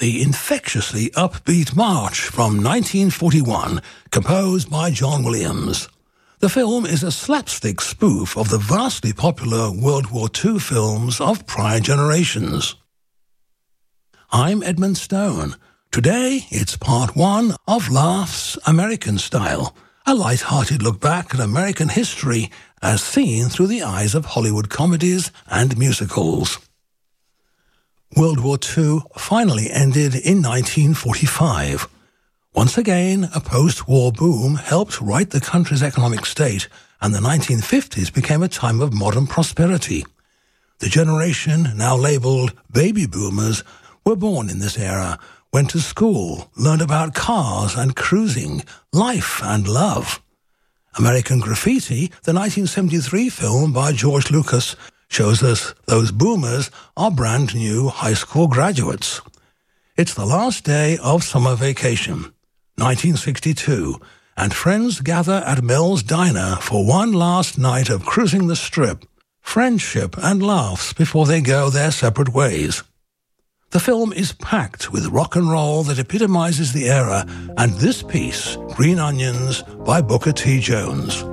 the infectiously upbeat march from 1941, composed by John Williams. The film is a slapstick spoof of the vastly popular World War II films of prior generations. I'm Edmund Stone. Today, it's part one of Laughs American Style, a light-hearted look back at American history as seen through the eyes of Hollywood comedies and musicals. World War II finally ended in 1945. Once again, a post-war boom helped right the country's economic state, and the 1950s became a time of modern prosperity. The generation, now labelled baby boomers, were born in this era, went to school, learned about cars and cruising, life and love. American Graffiti, the 1973 film by George Lucas, shows us those boomers are brand new high school graduates. It's the last day of summer vacation, 1962, and friends gather at Mel's Diner for one last night of cruising the Strip, friendship and laughs before they go their separate ways. The film is packed with rock and roll that epitomizes the era, and this piece, Green Onions by Booker T. Jones.